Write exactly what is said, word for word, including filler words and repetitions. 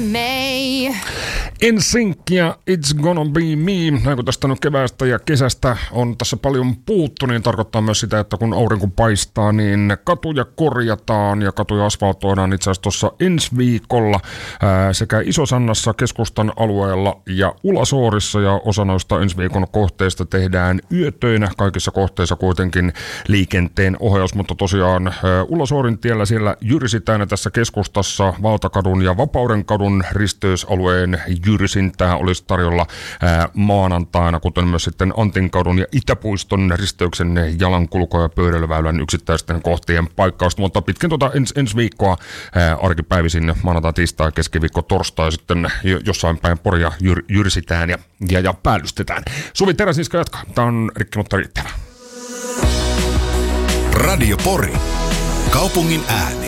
May. N Sync ja It's Gonna Be Me. Näin kun tästä nyt keväästä ja kesästä on tässä paljon puhuttu, niin tarkoittaa myös sitä, että kun aurinko paistaa, niin katuja korjataan ja katuja asfaltoidaan itse asiassa tuossa ensi viikolla ää, sekä Iso-Sannassa keskustan alueella ja Ulasoorissa, ja osa noista ensi viikon kohteista tehdään yötöinä. Kaikissa kohteissa kuitenkin liikenteen ohjaus, mutta tosiaan ää, Ulasoorin tiellä siellä jyrsitään, ja tässä keskustassa Valtakadun ja Vapaudenkadun risteysalueen jyrsintää olisi tarjolla ää, maanantaina, kuten myös sitten Antinkadun ja Itäpuiston risteyksen jalankulku- ja pyöräilyväylän yksittäisten kohtien paikkausta, mutta pitkin tuota ens, ensi viikkoa ää, arkipäivisin maanantai, tiistai, keskiviikko, torstai sitten jossain päin Poria jyr, jyrsitään ja, ja, ja päällystetään. Suvi Teräsiska jatkaa. Tämä on Rikki, mutta riittävä. Radio Pori. Kaupungin ääni.